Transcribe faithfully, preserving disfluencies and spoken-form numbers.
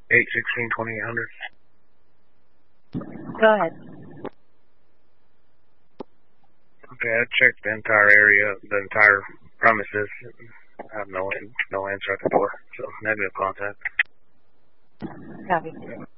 eight sixteen twenty-eight hundred. Go ahead. Okay, I checked the entire area, the entire premises. I have no no answer at the door, so negative contact. Copy.